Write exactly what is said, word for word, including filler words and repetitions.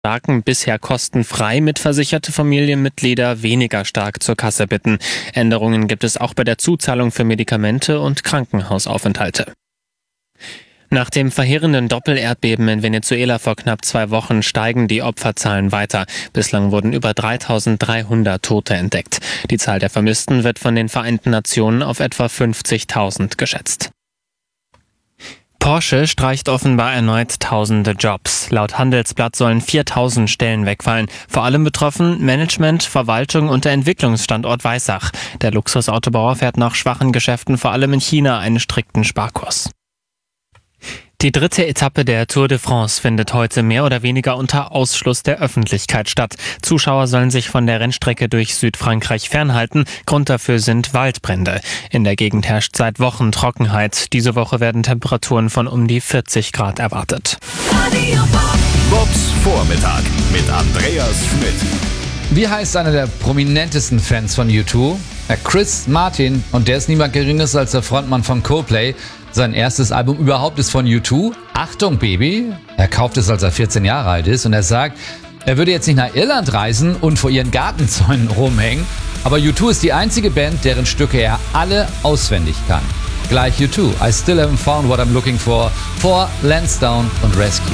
starken bisher kostenfrei, mitversicherte Familienmitglieder weniger stark zur Kasse bitten. Änderungen gibt es auch bei der Zuzahlung für Medikamente und Krankenhausaufenthalte. Nach dem verheerenden Doppelerdbeben in Venezuela vor knapp zwei Wochen steigen die Opferzahlen weiter. Bislang wurden über dreitausenddreihundert Tote entdeckt. Die Zahl der Vermissten wird von den Vereinten Nationen auf etwa fünfzigtausend geschätzt. Porsche streicht offenbar erneut tausende Jobs. Laut Handelsblatt sollen viertausend Stellen wegfallen. Vor allem betroffen Management, Verwaltung und der Entwicklungsstandort Weissach. Der Luxusautobauer fährt nach schwachen Geschäften vor allem in China einen strikten Sparkurs. Die dritte Etappe der Tour de France findet heute mehr oder weniger unter Ausschluss der Öffentlichkeit statt. Zuschauer sollen sich von der Rennstrecke durch Südfrankreich fernhalten. Grund dafür sind Waldbrände. In der Gegend herrscht seit Wochen Trockenheit. Diese Woche werden Temperaturen von um die vierzig Grad erwartet. Bobs Vormittag mit Andreas Schmidt. Wie heißt einer der prominentesten Fans von U zwei? Herr Chris Martin, und der ist niemand Geringeres als der Frontmann von Coldplay. Sein erstes Album überhaupt ist von U zwei. Achtung, Baby! Er kauft es, als er vierzehn Jahre alt ist, und er sagt, er würde jetzt nicht nach Irland reisen und vor ihren Gartenzäunen rumhängen, aber U zwei ist die einzige Band, deren Stücke er alle auswendig kann. Gleich U zwei. I still haven't found what I'm looking for. For Lansdowne und Rescue.